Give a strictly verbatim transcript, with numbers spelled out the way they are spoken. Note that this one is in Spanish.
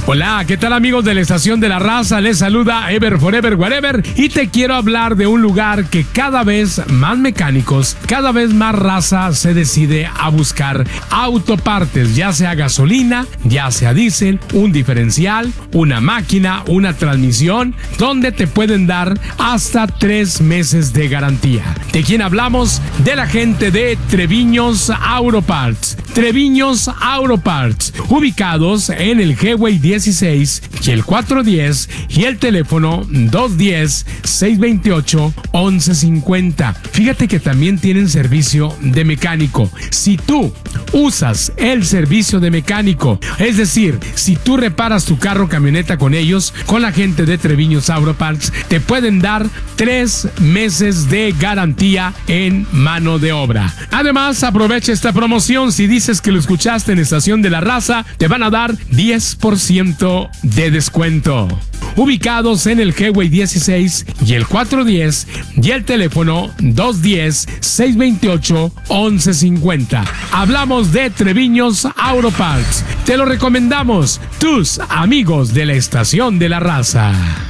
Hola, ¿qué tal amigos de la Estación de la Raza? Les saluda Ever Forever Whatever y te quiero hablar de un lugar que cada vez más mecánicos, cada vez más raza se decide a buscar autopartes, ya sea gasolina, ya sea diésel, un diferencial, una máquina, una transmisión, donde te pueden dar hasta tres meses de garantía. ¿De quién hablamos? De la gente de Treviños Autoparts. Treviños Autoparts, ubicados en el Highway dieciséis y el cuatrocientos diez y el teléfono dos uno cero, seis dos ocho, once cincuenta. Fíjate que también tienen servicio de mecánico. Si tú usas el servicio de mecánico, es decir, si tú reparas tu carro o camioneta con ellos, con la gente de Treviños Autoparts, te pueden dar tres meses de garantía en mano de obra. Además, aprovecha esta promoción. Si dices que lo escuchaste en Estación de la Raza, te van a dar diez por ciento de descuento. Ubicados en el Highway dieciséis y el cuatrocientos diez y el teléfono dos uno cero, seis dos ocho, once cincuenta. Hablamos de Treviños Autoparts. Te lo recomendamos, tus amigos de la Estación de la Raza.